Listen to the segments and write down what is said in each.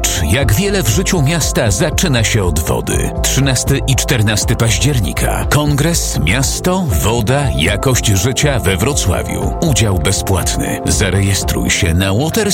Zobacz, jak wiele w życiu miasta zaczyna się od wody. 13 i 14 października. Kongres Miasto, Woda, Jakość Życia we Wrocławiu. Udział bezpłatny. Zarejestruj się na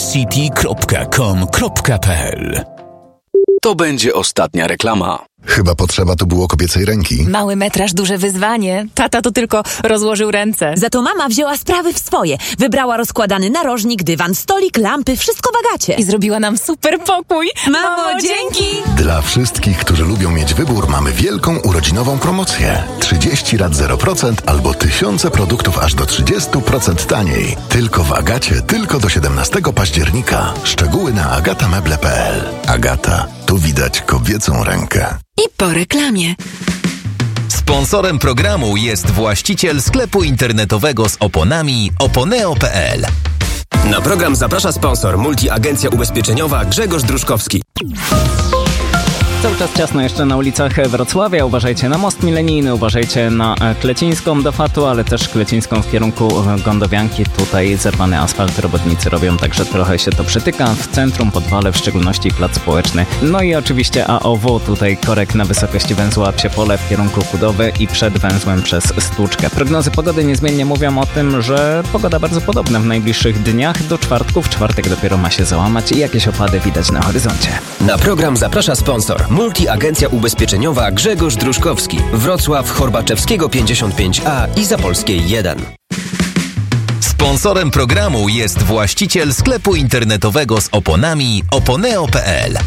watercity.com.pl. To będzie ostatnia reklama. Chyba potrzeba tu było kobiecej ręki. Mały metraż, duże wyzwanie. Tata to tylko rozłożył ręce. Za to mama wzięła sprawy w swoje. Wybrała rozkładany narożnik, dywan, stolik, lampy, wszystko w Agacie. I zrobiła nam super pokój. Mamo, dzięki! Dla wszystkich, którzy lubią mieć wybór, mamy wielką urodzinową promocję. 30 rat 0% albo tysiące produktów aż do 30% taniej. Tylko w Agacie, tylko do 17 października. Szczegóły na agatameble.pl. Agata, tu widać kobiecą rękę. I po reklamie. Sponsorem programu jest właściciel sklepu internetowego z oponami oponeo.pl. Na program zaprasza sponsor multiagencja ubezpieczeniowa Grzegorz Druszkowski. Cały czas ciasno jeszcze na ulicach Wrocławia. Uważajcie na most milenijny, uważajcie na Klecińską do Fatu, ale też Klecińską w kierunku Gondowianki. Tutaj zerwany asfalt robotnicy robią, także trochę się to przetyka. W centrum, Podwale, w szczególności plac Społeczny. No i oczywiście AOW, tutaj korek na wysokości węzła Psie Pole w kierunku Kudowy i przed węzłem przez Stłuczkę. Prognozy pogody niezmiennie mówią o tym, że pogoda bardzo podobna w najbliższych dniach. Do czwartku, w czwartek dopiero ma się załamać i jakieś opady widać na horyzoncie. Na program zaprasza sponsor multiagencja ubezpieczeniowa Grzegorz Druszkowski. Wrocław, Horbaczewskiego 55A i Zapolskiej 1. Sponsorem programu jest właściciel sklepu internetowego z oponami oponeo.pl.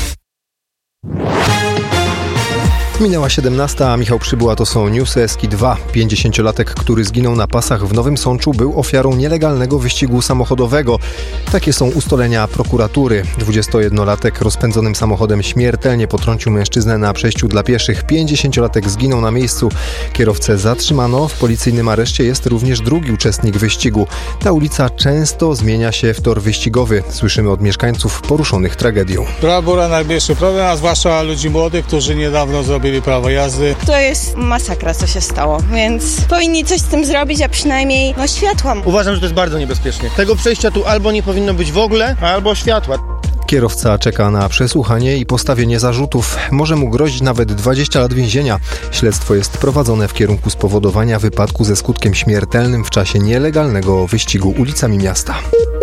Minęła 17, a Michał Przybyła, to są newsy Eski 2. 50-latek, który zginął na pasach w Nowym Sączu, był ofiarą nielegalnego wyścigu samochodowego. Takie są ustalenia prokuratury. 21-latek rozpędzonym samochodem śmiertelnie potrącił mężczyznę na przejściu dla pieszych. 50-latek zginął na miejscu. Kierowcę zatrzymano. W policyjnym areszcie jest również drugi uczestnik wyścigu. Ta ulica często zmienia się w tor wyścigowy. Słyszymy od mieszkańców poruszonych tragedią. Była największy problem, a zwłaszcza ludzi młodych, którzy niedawno zrobili prawo jazdy. To jest masakra, co się stało, więc powinni coś z tym zrobić, a przynajmniej światła. Uważam, że to jest bardzo niebezpieczne. Tego przejścia tu albo nie powinno być w ogóle, albo światła. Kierowca czeka na przesłuchanie i postawienie zarzutów. Może mu grozić nawet 20 lat więzienia. Śledztwo jest prowadzone w kierunku spowodowania wypadku ze skutkiem śmiertelnym w czasie nielegalnego wyścigu ulicami miasta.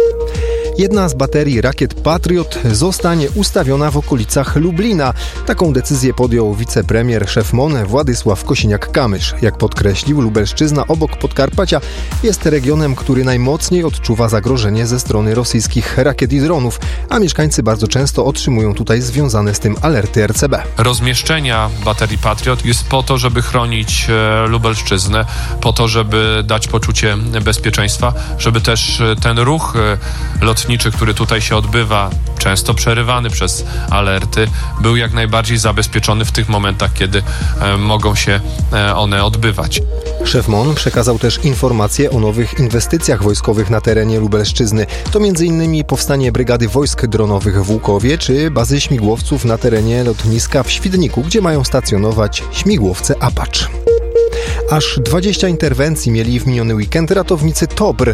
Jedna z baterii rakiet Patriot zostanie ustawiona w okolicach Lublina. Taką decyzję podjął wicepremier, szef MON Władysław Kosiniak-Kamysz. Jak podkreślił, Lubelszczyzna obok Podkarpacia jest regionem, który najmocniej odczuwa zagrożenie ze strony rosyjskich rakiet i dronów, a mieszkańcy bardzo często otrzymują tutaj związane z tym alerty RCB. Rozmieszczenia baterii Patriot jest po to, żeby chronić Lubelszczyznę, po to, żeby dać poczucie bezpieczeństwa, żeby też ten ruch lotniczy, który tutaj się odbywa, często przerywany przez alerty, był jak najbardziej zabezpieczony w tych momentach, kiedy mogą się one odbywać. Szef MON przekazał też informacje o nowych inwestycjach wojskowych na terenie Lubelszczyzny. To m.in. powstanie Brygady Wojsk Dronowych w Łukowie czy bazy śmigłowców na terenie lotniska w Świdniku, gdzie mają stacjonować śmigłowce Apache. Aż 20 interwencji mieli w miniony weekend ratownicy TOBR.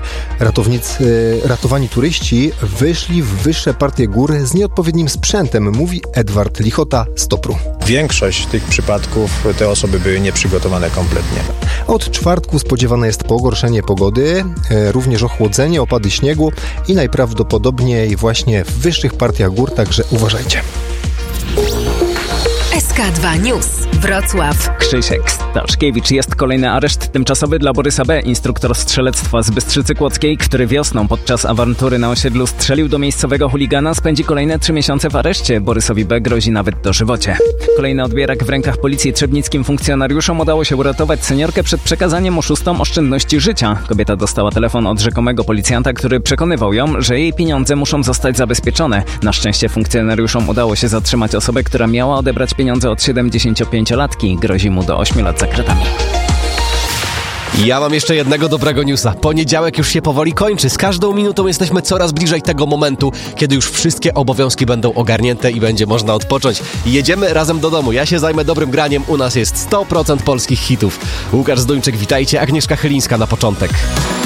Ratowani turyści wyszli w wyższe partie gór z nieodpowiednim sprzętem, mówi Edward Lichota z TOPR-u. Większość tych przypadków te osoby były nieprzygotowane kompletnie. Od czwartku spodziewane jest pogorszenie pogody, również ochłodzenie, opady śniegu i najprawdopodobniej właśnie w wyższych partiach gór, także uważajcie. SK2 News. Wrocław. Krzysiek Staszkiewicz. Jest kolejny areszt tymczasowy dla Borysa B., instruktor strzelectwa z Bystrzycy Kłodzkiej, który wiosną podczas awantury na osiedlu strzelił do miejscowego chuligana, spędzi kolejne 3 miesiące w areszcie. Borysowi B. grozi nawet dożywocie. Kolejny odbierak w rękach policji. Trzebnickim funkcjonariuszom udało się uratować seniorkę przed przekazaniem oszustom oszczędności życia. Kobieta dostała telefon od rzekomego policjanta, który przekonywał ją, że jej pieniądze muszą zostać zabezpieczone. Na szczęście funkcjonariuszom udało się zatrzymać osobę, która miała odebrać pieniądze od 75-latki. Grozi mu do 8 lat za kratami. Ja mam jeszcze jednego dobrego newsa. Poniedziałek już się powoli kończy. Z każdą minutą jesteśmy coraz bliżej tego momentu, kiedy już wszystkie obowiązki będą ogarnięte i będzie można odpocząć. Jedziemy razem do domu. Ja się zajmę dobrym graniem. U nas jest 100% polskich hitów. Łukasz Zduńczyk, witajcie. Agnieszka Chylińska na początek.